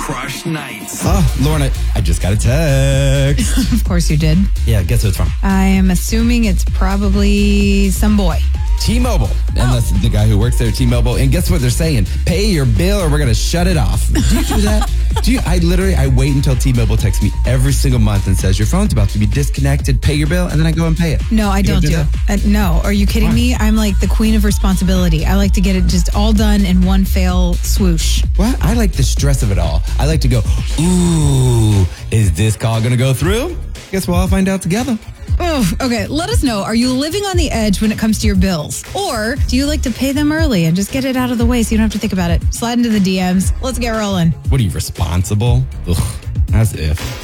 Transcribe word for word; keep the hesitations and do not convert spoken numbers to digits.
Crush Nights. Oh, Lauren, I, I just got a text. Of course you did. Yeah, guess who it's from? I am assuming it's probably some boy. T-Mobile. And Oh. that's the guy who works there at T-Mobile. And guess what they're saying? Pay your bill or we're going to shut it off. Do you do that? do you? I literally, I wait until T-Mobile texts me every single month and says, your phone's about to be disconnected. Pay your bill. And then I go and pay it. No, I You don't do do. that? Uh, no, are you kidding Why? me? I'm like the queen of responsibility. I like to get it just all done in one fail swoosh. What? I like the stress of it all. I like to go, ooh, is this call going to go through? Guess we'll all find out together. Oh, okay. Let us know. Are you living on the edge when it comes to your bills? Or do you like to pay them early and just get it out of the way so you don't have to think about it? Slide into the D Ms. Let's get rolling. What are you, responsible? Ugh, as if.